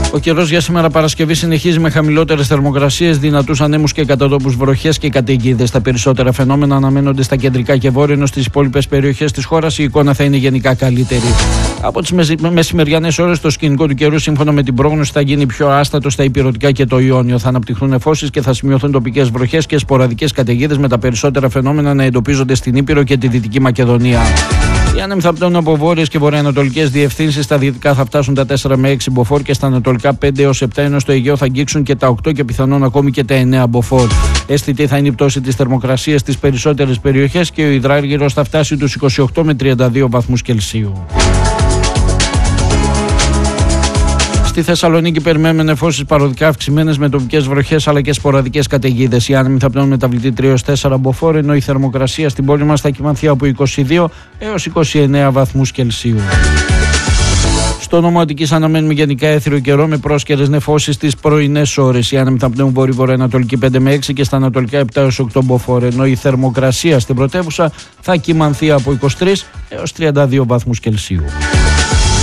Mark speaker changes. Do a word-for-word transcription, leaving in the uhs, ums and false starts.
Speaker 1: Ο καιρός για σήμερα Παρασκευή συνεχίζει με χαμηλότερες θερμοκρασίες, δυνατούς ανέμους και κατά τόπους βροχές και καταιγίδες. Τα περισσότερα φαινόμενα αναμένονται στα κεντρικά και βόρεια, ενώ στις υπόλοιπες περιοχές της χώρας η εικόνα θα είναι γενικά καλύτερη. Από τις μεσημεριανές ώρες το σκηνικό του καιρού, σύμφωνα με την πρόγνωση, θα γίνει πιο άστατο στα υπηρετικά και το Ιόνιο. Θα αναπτυχθούν νεφώσεις και θα σημειωθούν τοπικές βροχές και σποραδικές καταιγίδες, με τα περισσότερα φαινόμενα να εντοπίζονται στην Ήπειρο και τη Δυτική Μακεδονία. Οι άνεμοι θα πνέουν από βόρειες και βορειοανατολικές διευθύνσεις. Στα δυτικά θα φτάσουν τα τέσσερα με έξι μποφόρ και στα ανατολικά πέντε έως επτά, ενώ στο Αιγαίο θα αγγίξουν και τα οκτώ και πιθανόν ακόμη και τα εννέα μποφόρ. Αισθητή θα είναι η πτώση της θερμοκρασίας στις περισσότερες περιοχές και ο υδράργυρος θα φτάσει τους είκοσι οκτώ με τριάντα δύο βαθμούς Κελσίου. Στη Θεσσαλονίκη περιμένουμε νεφώσεις παροδικά αυξημένες με τοπικές βροχές αλλά και σποραδικές καταιγίδες. Οι άνεμοι θα πνέουν μεταβλητή τρία έως τέσσερα μποφόρ, ενώ η θερμοκρασία στην πόλη μας θα κυμανθεί από είκοσι δύο έως είκοσι εννέα βαθμούς Κελσίου. Στο νόμο Αττικής αναμένουμε γενικά έθριο καιρό με πρόσκαιρες νεφώσεις στις πρωινές ώρες. Οι άνεμοι θα πνέουν βορειοβορειοανατολική πέντε με έξι και στα ανατολικά επτά έως οκτώ μποφόρ, ενώ η θερμοκρασία στην πρωτεύουσα θα κυμανθεί από είκοσι τρεις έως τριάντα δύο βαθμούς Κελσίου.